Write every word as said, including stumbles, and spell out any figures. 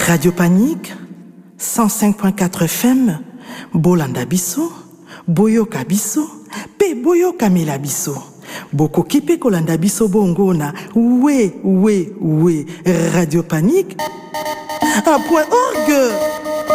Radio Panique, cent cinq point quatre F M, Bolanda Bisso, Boyoka Bisso, Pe Boyoka Mela Bisso. Boko kipe kolanda biso bongona, ouais, ouais, ouais, Radio Panique, un point orgue.